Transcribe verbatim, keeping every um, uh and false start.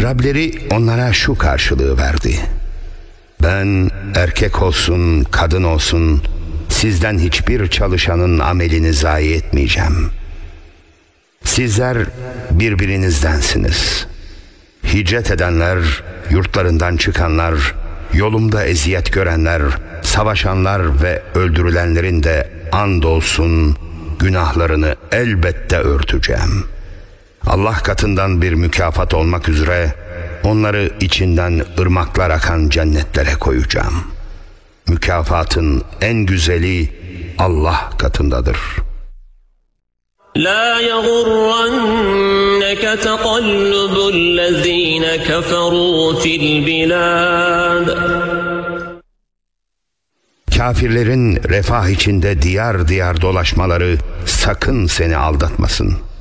Rableri onlara şu karşılığı verdi: ben erkek olsun, kadın olsun, sizden hiçbir çalışanın amelini zayi etmeyeceğim. Sizler birbirinizdensiniz. Hicret edenler, yurtlarından çıkanlar, yolumda eziyet görenler, savaşanlar ve öldürülenlerin de andolsun günahlarını elbette örteceğim. Allah katından bir mükafat olmak üzere onları içinden ırmaklar akan cennetlere koyacağım. Mükafatın en güzeli Allah katındadır. La yagurranneke tekallubul-lezine keferu fil bilad. Kafirlerin refah içinde diyar diyar dolaşmaları sakın seni aldatmasın.